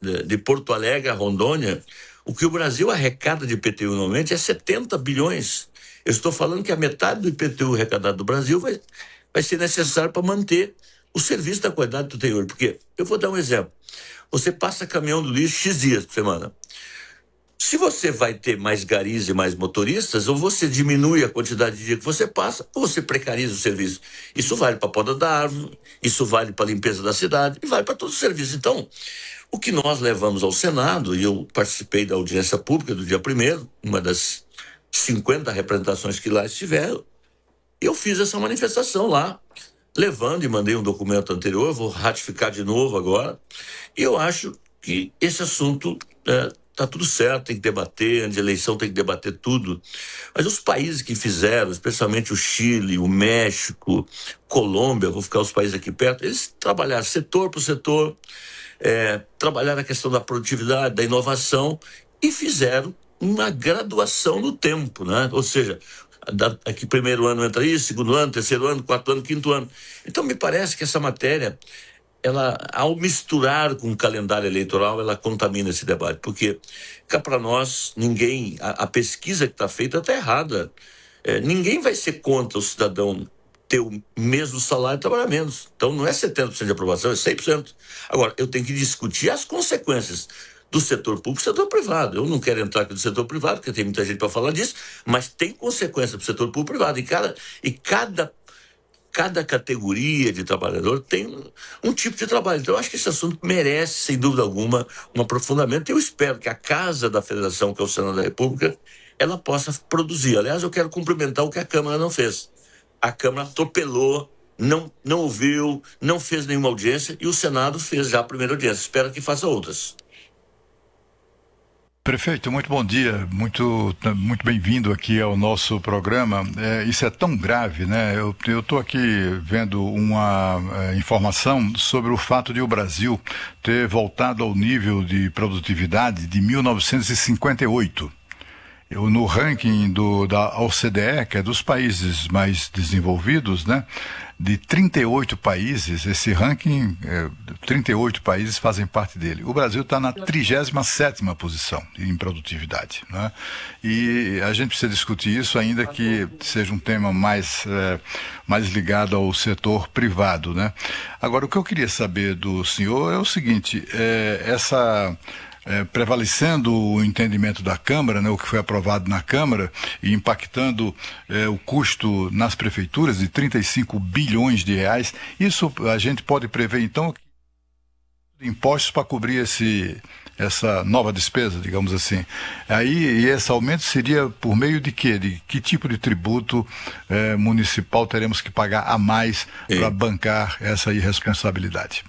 de Porto Alegre a Rondônia, o que o Brasil arrecada de IPTU anualmente é 70 bilhões. Eu estou falando que a metade do IPTU arrecadado do Brasil vai ser necessário para manter o serviço da qualidade do interior. Porque, eu vou dar um exemplo. Você passa caminhão do lixo X dias por semana. Se você vai ter mais garis e mais motoristas, ou você diminui a quantidade de dia que você passa, ou você precariza o serviço. Isso vale para a poda da árvore, isso vale para a limpeza da cidade, e vale para todo o serviço. Então, o que nós levamos ao Senado, e eu participei da audiência pública do dia 1º, uma das 50 representações que lá estiveram, eu fiz essa manifestação lá, levando e mandei um documento anterior, vou ratificar de novo agora, e eu acho que esse assunto está tudo certo, tem que debater, antes de eleição tem que debater tudo, mas os países que fizeram, especialmente o Chile, o México, Colômbia, vou ficar os países aqui perto, eles trabalharam setor por setor, trabalharam a questão da produtividade, da inovação, e fizeram uma graduação no tempo, né? Ou seja, aqui primeiro ano entra isso, segundo ano, terceiro ano, quarto ano, quinto ano. Então me parece que essa matéria, ela, ao misturar com o calendário eleitoral, ela contamina esse debate, porque cá para nós, ninguém, a pesquisa que está feita está errada. Ninguém vai ser contra o cidadão ter o mesmo salário e trabalhar menos. Então não é 70% de aprovação, é 100%. Agora, eu tenho que discutir as consequências do setor público e setor privado. Eu não quero entrar aqui no setor privado, porque tem muita gente para falar disso, mas tem consequência para o setor público e privado. E cada categoria de trabalhador tem um tipo de trabalho. Então, eu acho que esse assunto merece, sem dúvida alguma, um aprofundamento. Eu espero que a Casa da Federação, que é o Senado da República, ela possa produzir. Aliás, eu quero cumprimentar o que a Câmara não fez. A Câmara atropelou, não ouviu, não fez nenhuma audiência, e o Senado fez já a primeira audiência. Espero que faça outras. Prefeito, muito bom dia, muito bem-vindo aqui ao nosso programa. Isso é tão grave, né? Eu estou aqui vendo uma informação sobre o fato de o Brasil ter voltado ao nível de produtividade de 1958. No ranking da OCDE, que é dos países mais desenvolvidos, né? De 38 países, esse ranking, 38 países fazem parte dele. O Brasil está na 37ª posição em produtividade, né? E a gente precisa discutir isso, ainda que seja um tema mais ligado ao setor privado, né? Agora, o que eu queria saber do senhor é o seguinte, prevalecendo o entendimento da Câmara, né, o que foi aprovado na Câmara, e impactando o custo nas prefeituras de 35 bilhões de reais, isso a gente pode prever, então, impostos para cobrir essa nova despesa, digamos assim. E esse aumento seria por meio de quê? De que tipo de tributo municipal teremos que pagar a mais para bancar essa irresponsabilidade?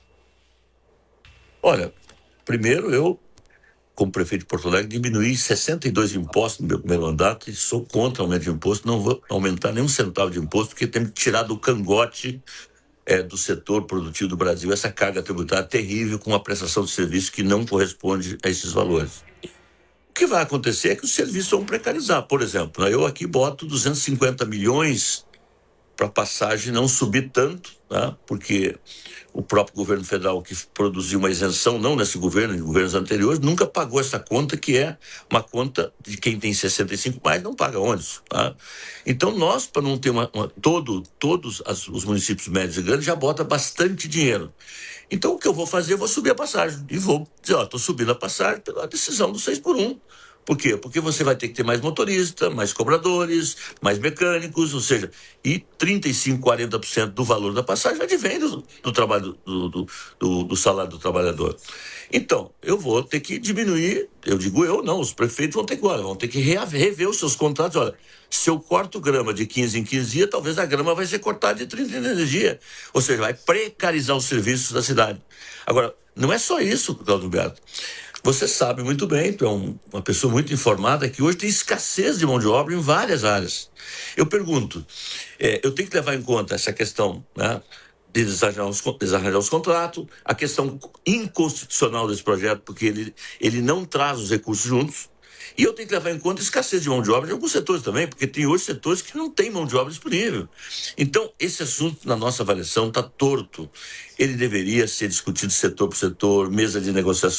Olha, primeiro, eu, como prefeito de Porto Alegre, diminuí 62 impostos no meu primeiro mandato e sou contra o aumento de imposto. Não vou aumentar nenhum centavo de imposto, porque temos que tirar do cangote do setor produtivo do Brasil essa carga tributária terrível com uma prestação de serviço que não corresponde a esses valores. O que vai acontecer é que os serviços vão precarizar. Por exemplo, eu aqui boto 250 milhões para a passagem não subir tanto, né? Porque o próprio governo federal, que produziu uma isenção, não nesse governo, em governos anteriores, nunca pagou essa conta, que é uma conta de quem tem 65 mais não paga ônibus, tá? Então nós, para não ter todos os municípios médios e grandes já bota bastante dinheiro. Então o que eu vou fazer? Eu vou subir a passagem e vou dizer, estou subindo a passagem pela decisão do 6x1. Por quê? Porque você vai ter que ter mais motorista, mais cobradores, mais mecânicos, ou seja, e 35%, 40% do valor da passagem advém do trabalho, do salário do trabalhador. Então, eu vou ter que diminuir, os prefeitos vão ter que rever os seus contratos. Olha, se eu corto grama de 15 em 15 dias, talvez a grama vai ser cortada de 30 em 30 dias. Ou seja, vai precarizar os serviços da cidade. Agora, não é só isso, Claudio Humberto. Você sabe muito bem, tu é uma pessoa muito informada, que hoje tem escassez de mão de obra em várias áreas. Eu pergunto, eu tenho que levar em conta essa questão, né, de desarranjar os contratos, a questão inconstitucional desse projeto, porque ele não traz os recursos juntos, e eu tenho que levar em conta a escassez de mão de obra em alguns setores também, porque tem hoje setores que não têm mão de obra disponível. Então, esse assunto, na nossa avaliação, está torto. Ele deveria ser discutido setor por setor, mesa de negociação,